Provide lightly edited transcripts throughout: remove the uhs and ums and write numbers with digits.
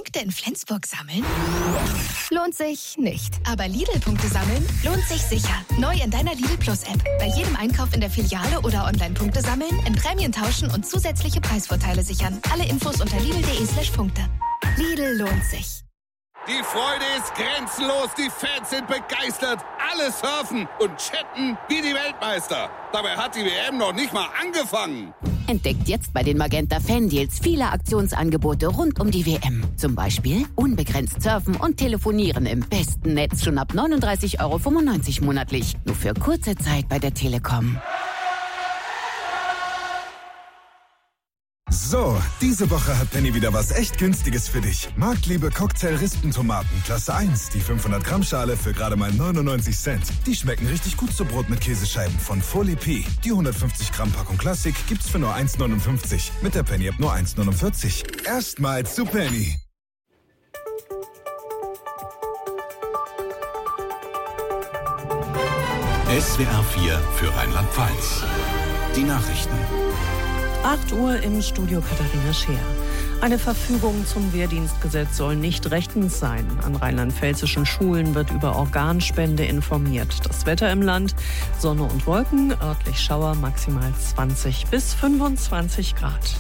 Punkte in Flensburg sammeln? Lohnt sich nicht. Aber Lidl-Punkte sammeln lohnt sich sicher. Neu in deiner Lidl Plus-App. Bei jedem Einkauf in der Filiale oder Online-Punkte sammeln, in Prämien tauschen und zusätzliche Preisvorteile sichern. Alle Infos unter lidl.de/Punkte. Lidl lohnt sich. Die Freude ist grenzenlos, die Fans sind begeistert. Alle surfen und chatten wie die Weltmeister. Dabei hat die WM noch nicht mal angefangen. Entdeckt jetzt bei den Magenta Fan-Deals viele Aktionsangebote rund um die WM. Zum Beispiel unbegrenzt surfen und telefonieren im besten Netz schon ab 39,95 € monatlich. Nur für kurze Zeit bei der Telekom. So, diese Woche hat Penny wieder was echt Günstiges für dich. Marktliebe Cocktail-Rispentomaten, Klasse 1, die 500 Gramm Schale für gerade mal 99 Cent. Die schmecken richtig gut zu Brot mit Käsescheiben von Folie P. Die 150 Gramm Packung Klassik gibt's für nur 1,59. Mit der Penny-App nur 1,49. Erstmals zu Penny. SWR 4 für Rheinland-Pfalz. Die Nachrichten. 8 Uhr im Studio Katharina Scheer. Eine Verfügung zum Wehrdienstgesetz soll nicht rechtens sein. An rheinland-pfälzischen Schulen wird über Organspende informiert. Das Wetter im Land: Sonne und Wolken, örtlich Schauer, maximal 20 bis 25 Grad.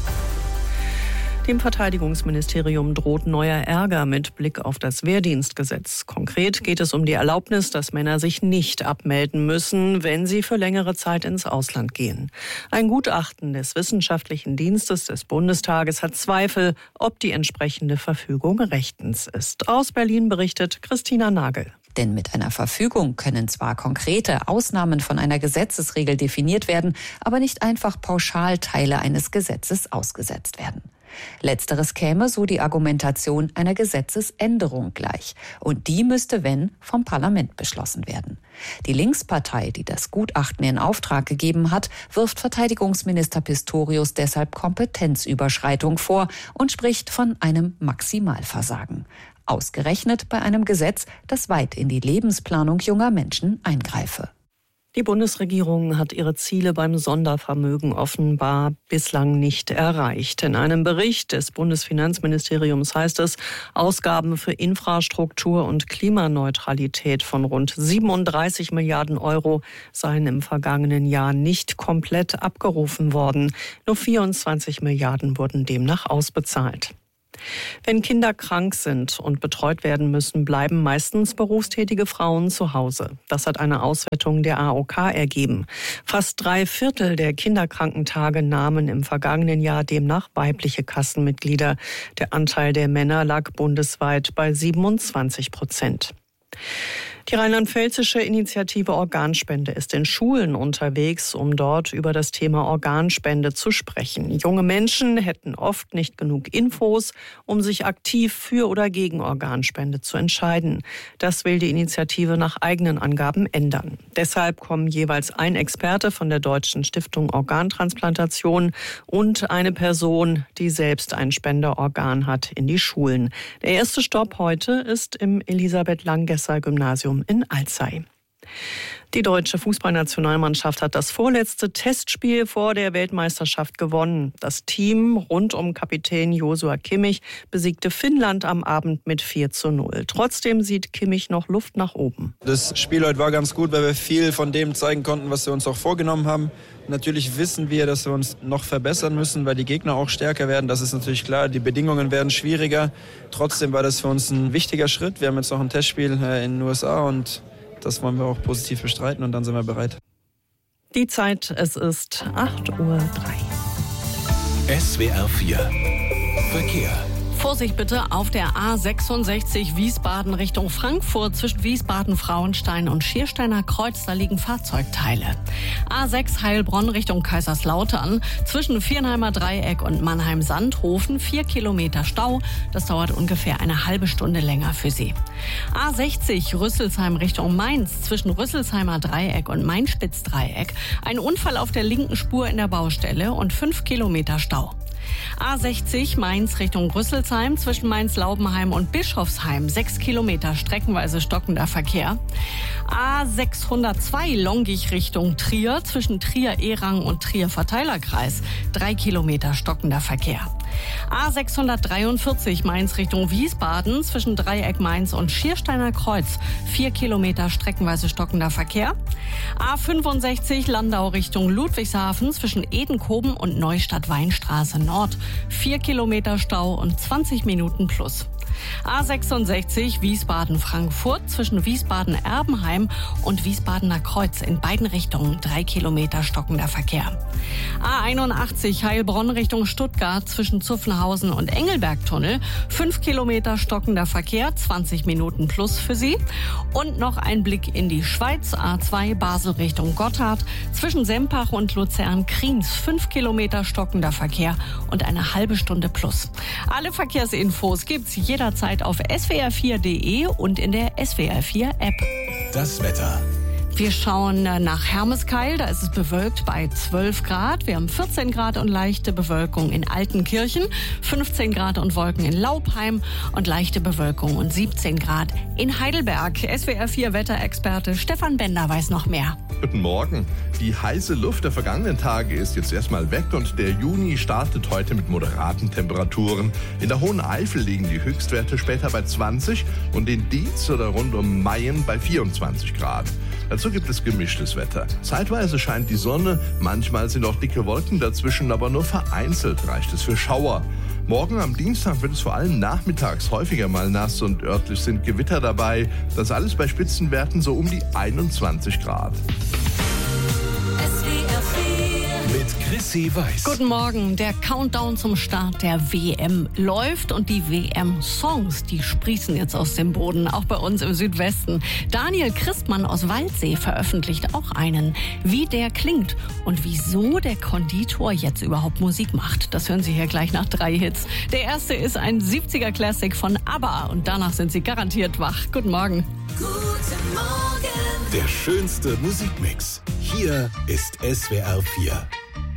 Dem Verteidigungsministerium droht neuer Ärger mit Blick auf das Wehrdienstgesetz. Konkret geht es um die Erlaubnis, dass Männer sich nicht abmelden müssen, wenn sie für längere Zeit ins Ausland gehen. Ein Gutachten des Wissenschaftlichen Dienstes des Bundestages hat Zweifel, ob die entsprechende Verfügung rechtens ist. Aus Berlin berichtet Christina Nagel. Denn mit einer Verfügung können zwar konkrete Ausnahmen von einer Gesetzesregel definiert werden, aber nicht einfach pauschal Teile eines Gesetzes ausgesetzt werden. Letzteres käme, so die Argumentation, einer Gesetzesänderung gleich. Und die müsste, wenn, vom Parlament beschlossen werden. Die Linkspartei, die das Gutachten in Auftrag gegeben hat, wirft Verteidigungsminister Pistorius deshalb Kompetenzüberschreitung vor und spricht von einem Maximalversagen. Ausgerechnet bei einem Gesetz, das weit in die Lebensplanung junger Menschen eingreife. Die Bundesregierung hat ihre Ziele beim Sondervermögen offenbar bislang nicht erreicht. In einem Bericht des Bundesfinanzministeriums heißt es, Ausgaben für Infrastruktur und Klimaneutralität von rund 37 Milliarden Euro seien im vergangenen Jahr nicht komplett abgerufen worden. Nur 24 Milliarden wurden demnach ausbezahlt. Wenn Kinder krank sind und betreut werden müssen, bleiben meistens berufstätige Frauen zu Hause. Das hat eine Auswertung der AOK ergeben. Fast 3/4 der Kinderkrankentage nahmen im vergangenen Jahr demnach weibliche Kassenmitglieder. Der Anteil der Männer lag bundesweit bei 27%. Die rheinland-pfälzische Initiative Organspende ist in Schulen unterwegs, um dort über das Thema Organspende zu sprechen. Junge Menschen hätten oft nicht genug Infos, um sich aktiv für oder gegen Organspende zu entscheiden. Das will die Initiative nach eigenen Angaben ändern. Deshalb kommen jeweils ein Experte von der Deutschen Stiftung Organtransplantation und eine Person, die selbst ein Spenderorgan hat, in die Schulen. Der erste Stopp heute ist im Elisabeth-Langesser-Gymnasium in Alzey. Die deutsche Fußballnationalmannschaft hat das vorletzte Testspiel vor der Weltmeisterschaft gewonnen. Das Team rund um Kapitän Joshua Kimmich besiegte Finnland am Abend mit 4:0. Trotzdem sieht Kimmich noch Luft nach oben. Das Spiel heute war ganz gut, weil wir viel von dem zeigen konnten, was wir uns auch vorgenommen haben. Natürlich wissen wir, dass wir uns noch verbessern müssen, weil die Gegner auch stärker werden. Das ist natürlich klar, die Bedingungen werden schwieriger. Trotzdem war das für uns ein wichtiger Schritt. Wir haben jetzt noch ein Testspiel in den USA und das wollen wir auch positiv bestreiten und dann sind wir bereit. Die Zeit, es ist 8:03 Uhr. SWR 4 Verkehr. Vorsicht bitte auf der A66 Wiesbaden Richtung Frankfurt zwischen Wiesbaden-Frauenstein und Schiersteiner Kreuz, da liegen Fahrzeugteile. A6 Heilbronn Richtung Kaiserslautern zwischen Viernheimer Dreieck und Mannheim-Sandhofen 4 Kilometer Stau. Das dauert ungefähr eine halbe Stunde länger für Sie. A60 Rüsselsheim Richtung Mainz zwischen Rüsselsheimer Dreieck und Mainspitz-Dreieck. Ein Unfall auf der linken Spur in der Baustelle und 5 Kilometer Stau. A60 Mainz Richtung Rüsselsheim zwischen Mainz-Laubenheim und Bischofsheim 6 Kilometer streckenweise stockender Verkehr. A602 Longich Richtung Trier zwischen Trier-Erang und Trier-Verteilerkreis 3 Kilometer stockender Verkehr. A643 Mainz Richtung Wiesbaden zwischen Dreieck Mainz und Schiersteiner Kreuz. 4 Kilometer streckenweise stockender Verkehr. A65 Landau Richtung Ludwigshafen zwischen Edenkoben und Neustadt-Weinstraße Nord. 4 Kilometer Stau und 20 Minuten plus. A66 Wiesbaden-Frankfurt zwischen Wiesbaden-Erbenheim und Wiesbadener Kreuz in beiden Richtungen 3 Kilometer stockender Verkehr. A81 Heilbronn Richtung Stuttgart zwischen Zuffenhausen und Engelbergtunnel 5 Kilometer stockender Verkehr, 20 Minuten plus für Sie. Und noch ein Blick in die Schweiz, A2 Basel Richtung Gotthard zwischen Sempach und Luzern-Kriens 5 Kilometer stockender Verkehr und eine halbe Stunde plus. Alle Verkehrsinfos gibt's jederzeit auf swr4.de und in der SWR4 App. Das Wetter. Wir schauen nach Hermeskeil, da ist es bewölkt bei 12 Grad. Wir haben 14 Grad und leichte Bewölkung in Altenkirchen, 15 Grad und Wolken in Laupheim und leichte Bewölkung und 17 Grad in Heidelberg. SWR4 Wetterexperte Stefan Bender weiß noch mehr. Guten Morgen. Die heiße Luft der vergangenen Tage ist jetzt erstmal weg und der Juni startet heute mit moderaten Temperaturen. In der Hohen Eifel liegen die Höchstwerte später bei 20 und in Dietz oder rund um Mayen bei 24 Grad. Dazu gibt es gemischtes Wetter. Zeitweise scheint die Sonne, manchmal sind auch dicke Wolken dazwischen, aber nur vereinzelt reicht es für Schauer. Morgen am Dienstag wird es vor allem nachmittags häufiger mal nass und örtlich sind Gewitter dabei. Das alles bei Spitzenwerten so um die 21 Grad. Mit Chrissy Weiß. Guten Morgen. Der Countdown zum Start der WM läuft und die WM-Songs, die sprießen jetzt aus dem Boden, auch bei uns im Südwesten. Daniel Christmann aus Waldsee veröffentlicht auch einen. Wie der klingt und wieso der Konditor jetzt überhaupt Musik macht, das hören Sie hier gleich nach 3 Hits. Der erste ist ein 70er-Classic von ABBA und danach sind Sie garantiert wach. Guten Morgen. Der schönste Musikmix. Hier ist SWR4.